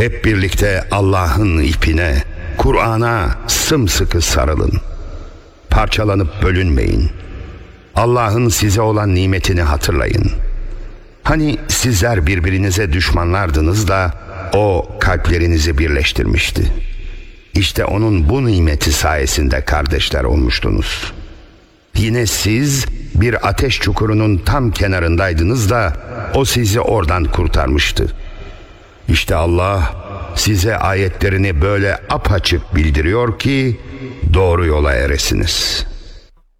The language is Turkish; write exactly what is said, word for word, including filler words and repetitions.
Hep birlikte Allah'ın ipine, Kur'an'a sımsıkı sarılın. Parçalanıp bölünmeyin. Allah'ın size olan nimetini hatırlayın. Hani sizler birbirinize düşmanlardınız da O kalplerinizi birleştirmişti. İşte O'nun bu nimeti sayesinde kardeşler olmuştunuz. Yine siz bir ateş çukurunun tam kenarındaydınız da O sizi oradan kurtarmıştı. İşte Allah size ayetlerini böyle apaçık bildiriyor ki doğru yola eresiniz.